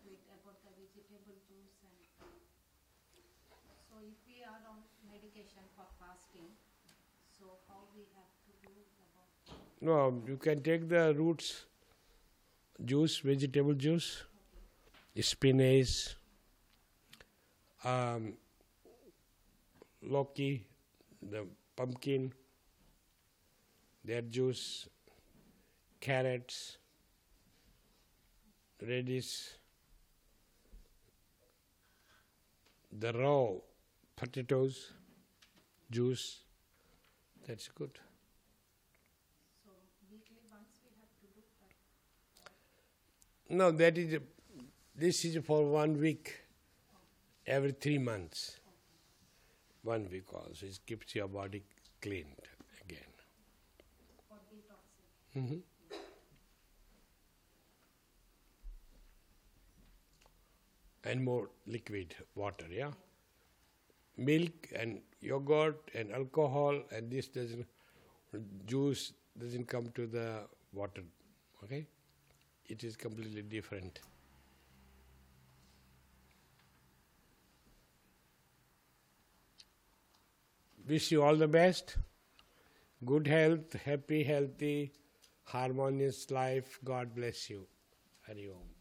bit about the vegetable juice and so if we are on medication for fasting, so how we have to do about No, you can take the roots juice, vegetable juice, spinach, Loki, the pumpkin, their juice, carrots, radish, the raw potatoes, juice. That's good. so weekly once we have to do that. No, this is for 1 week, every 3 months. 1 week also. It keeps your body cleaned again. For detoxing. And more liquid water, yeah? Milk and yogurt and alcohol and juice doesn't come to the water, okay? It is completely different. Wish you all the best. Good health, happy, healthy, harmonious life. God bless you. Hari Om.